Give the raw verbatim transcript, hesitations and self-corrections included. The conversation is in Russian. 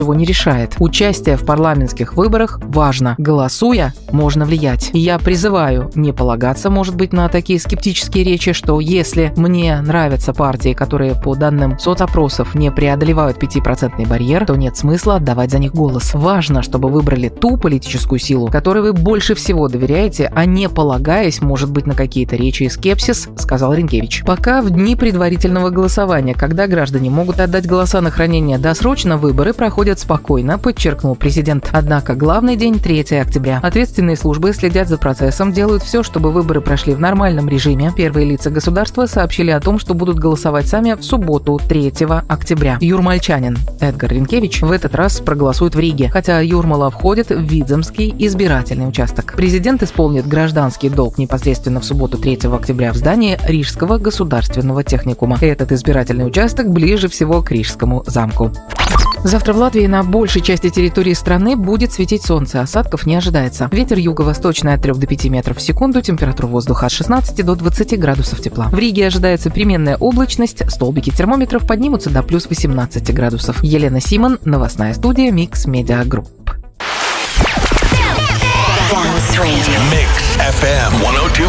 его не решает. Участие в парламентских выборах важно. Голосуя, можно влиять. И я призываю не полагаться, может быть, на такие скептические речи, что если мне нравятся партии, которые по данным соцопросов не преодолевают пятипроцентный барьер, то нет смысла отдавать за них голос. Важно, чтобы выбрали ту политическую силу, которой вы больше всего доверяете, а не полагаясь, может быть, на какие-то речи и скепсис, сказал Ренкевич. Пока в дни предварительного голосования, когда граждане могут отдать голоса на хранение досрочно, выборы проходят спокойно, подчеркнул президент. Однако главный день третьего октября. Ответственные службы следят за процессом, делают все, чтобы выборы прошли в нормальном режиме. Первые лица государства сообщили о том, что будут голосовать сами в субботу, третьего октября. Юрмальчанин Эдгар Ренкевич в этот раз проголосует в Риге, хотя Юрмала входит в Видземский избирательный участок. Президент исполнит гражданский долг непосредственно в субботу, третьего октября в здании Рижского государственного техникума. Этот избирательный участок ближе всего к Рижскому замку. Завтра в Латвии на большей части территории страны будет светить солнце, осадков не ожидается. Ветер юго-восточный от трёх до пяти метров в секунду, температура воздуха от шестнадцати до двадцати градусов тепла. В Риге ожидается переменная облачность, столбики термометров поднимутся до плюс восемнадцати градусов. Елена Симон, новостная студия Mix Media Group. Mix эф эм сто два.